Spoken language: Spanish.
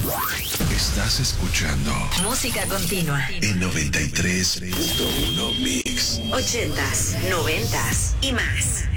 Estás escuchando Música continua en 93.1 Mix. 80s, 90s y más.